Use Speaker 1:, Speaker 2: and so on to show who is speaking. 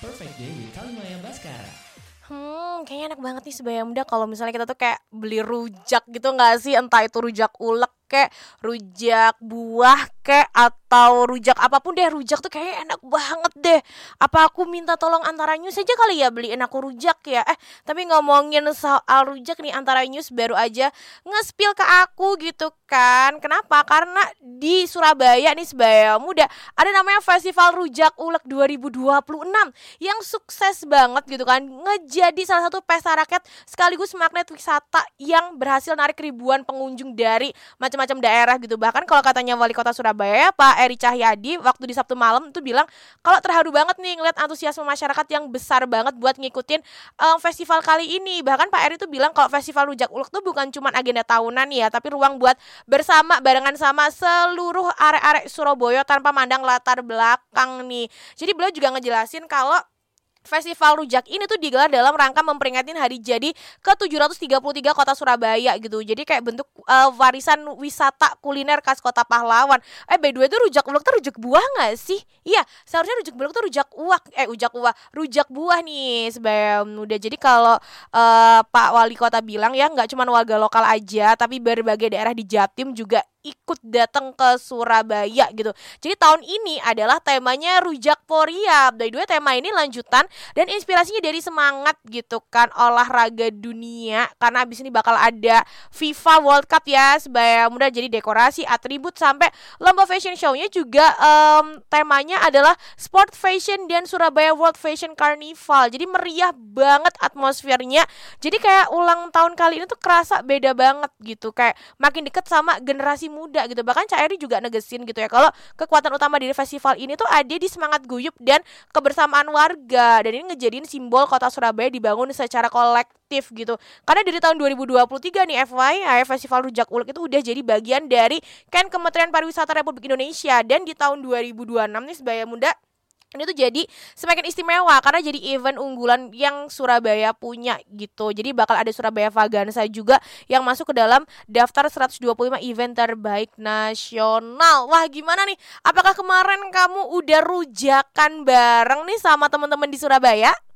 Speaker 1: Perfect Day with Kalimaya Baskara.
Speaker 2: Kayaknya enak banget nih Sebaya Muda kalau misalnya kita tuh kayak beli rujak gitu gak sih? Entah itu rujak ulek kek, rujak buah kek, atau rujak apapun deh. Rujak tuh kayaknya enak banget deh. Apa aku minta tolong antara News aja kali ya beliin aku rujak ya? Tapi ngomongin soal rujak nih, antara News baru aja nge-spill ke aku gitu kan. Kenapa? Karena di Surabaya nih Sebaya Muda ada namanya Festival Rujak Ulek 2026 yang sukses banget gitu kan, ngejadi salah satu pesta rakyat sekaligus magnet wisata yang berhasil narik ribuan pengunjung dari macam-macam daerah gitu. Bahkan kalau katanya Wali Kota Surabaya Pak Eri Cahyadi waktu di Sabtu malam itu bilang kalau terharu banget nih ngeliat antusiasme masyarakat yang besar banget buat ngikutin festival kali ini. Bahkan Pak Eri tuh bilang kalau festival Rujak Ulek tuh bukan cuma agenda tahunan ya, tapi ruang buat bersama barengan sama seluruh arek-arek Surabaya tanpa mandang latar belakang nih. Jadi beliau juga ngejelasin kalau Festival Rujak ini tuh digelar dalam rangka memperingatin hari jadi ke-733 kota Surabaya gitu. Jadi kayak bentuk warisan wisata kuliner khas kota pahlawan. By the way tuh rujak ulek tuh rujak buah gak sih? Iya, seharusnya rujak ulek tuh rujak buah nih Sebaya Muda. Jadi kalau Pak Wali Kota bilang ya gak cuma warga lokal aja, tapi berbagai daerah di Jatim juga ikut datang ke Surabaya gitu. Jadi tahun ini adalah temanya Rujak Poria. By the way tema ini lanjutan dan inspirasinya dari semangat gitu kan olahraga dunia, karena abis ini bakal ada FIFA World Cup ya Sebaya Muda. Jadi dekorasi, atribut sampai lomba fashion show-nya juga temanya adalah Sport Fashion dan Surabaya World Fashion Carnival. Jadi meriah banget atmosfernya. Jadi kayak ulang tahun kali ini tuh kerasa beda banget gitu, kayak makin deket sama generasi muda gitu. Bahkan Cak Eri juga negesin gitu ya kalau kekuatan utama dari festival ini tuh ada di semangat guyup dan kebersamaan warga, dan ini ngejadiin simbol kota Surabaya dibangun secara kolektif gitu. Karena dari tahun 2023 nih FYI Festival Rujak Ulek itu udah jadi bagian dari Kementerian Pariwisata Republik Indonesia, dan di tahun 2026 nih Sebaya Muda ini tuh jadi semakin istimewa karena jadi event unggulan yang Surabaya punya gitu. Jadi bakal ada Surabaya Vagansa juga yang masuk ke dalam daftar 125 event terbaik nasional. Wah gimana nih? Apakah kemarin kamu udah rujakan bareng nih sama teman-teman di Surabaya?